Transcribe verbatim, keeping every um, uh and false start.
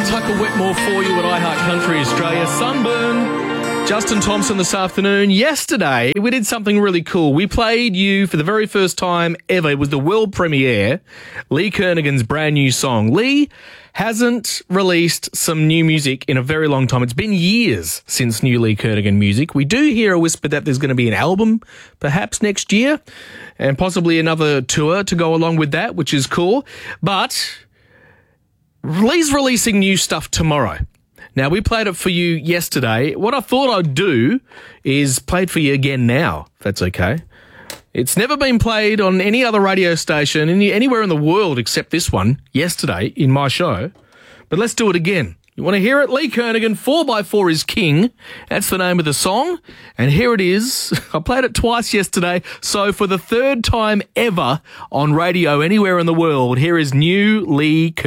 Tucker Whitmore for you at iHeart Country Australia. Sunburn, Justin Thompson this afternoon. Yesterday, we did something really cool. We played you for the very first time ever. It was the world premiere, Lee Kernaghan's brand new song. Lee hasn't released some new music in a very long time. It's been years since new Lee Kernaghan music. We do hear a whisper that there's going to be an album perhaps next year and possibly another tour to go along with that, which is cool. But Lee's releasing new stuff tomorrow. Now, we played it for you yesterday. What I thought I'd do is play it for you again now, if that's okay. It's never been played on any other radio station any, anywhere in the world except this one yesterday in my show. But let's do it again. You want to hear it? Lee Kernaghan, four by four is King. That's the name of the song. And here it is. I played it twice yesterday. So for the third time ever on radio anywhere in the world, here is new Lee Kernaghan.